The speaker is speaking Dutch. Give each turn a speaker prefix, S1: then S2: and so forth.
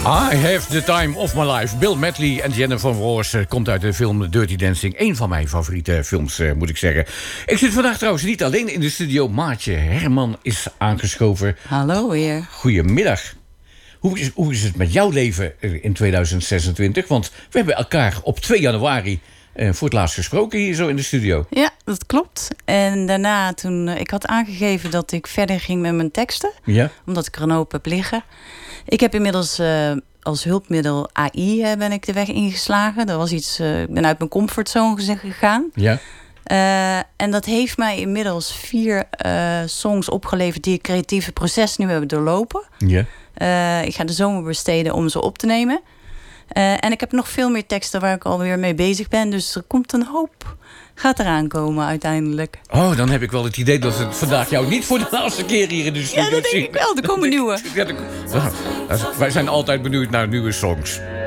S1: I have the time of my life. Bill Medley en Jennifer Roos komt uit de film Dirty Dancing. Een van mijn favoriete films, moet ik zeggen. Ik zit vandaag trouwens niet alleen in de studio. Maartje Herman is aangeschoven.
S2: Hallo weer.
S1: Goedemiddag. Hoe is het met jouw leven in 2026? Want we hebben elkaar op 2 januari... voor het laatst gesproken hier zo in de studio.
S2: Ja, dat klopt. En daarna toen ik had aangegeven dat ik verder ging met mijn teksten. Ja. Omdat ik er een hoop heb liggen. Ik heb inmiddels als hulpmiddel AI ben ik de weg ingeslagen. Dat was iets, ik ben uit mijn comfortzone gegaan. Ja. En dat heeft mij inmiddels 4 songs opgeleverd die het creatieve proces nu hebben doorlopen. Ja. Ik ga de zomer besteden om ze op te nemen. En ik heb nog veel meer teksten waar ik alweer mee bezig ben. Dus er komt een hoop. Gaat eraan komen uiteindelijk. Oh, dan heb ik wel het idee dat we vandaag jou niet voor de laatste keer hier in de studio zien. Ja, dat denk ik wel. Er komen nieuwe. Wij zijn altijd benieuwd naar nieuwe songs.